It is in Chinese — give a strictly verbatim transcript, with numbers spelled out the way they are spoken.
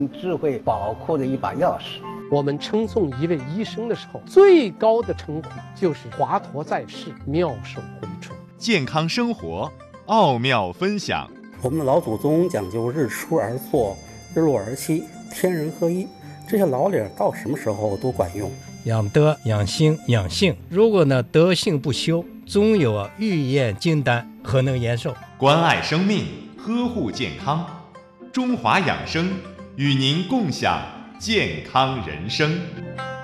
智慧宝库的一把钥匙。 我们称颂一位医生的时候，最高的称呼就是华佗在世，妙手回春。 健康生活奥妙分享。 我们的老祖宗讲究日出而作，日落而息，天人合一，这些老理到什么时候都管用。 养德、养心、养性，如果呢德性不修，总有啊欲验金丹，何能延寿？ 关爱生命，呵护健康，中华养生与您共享健康人生。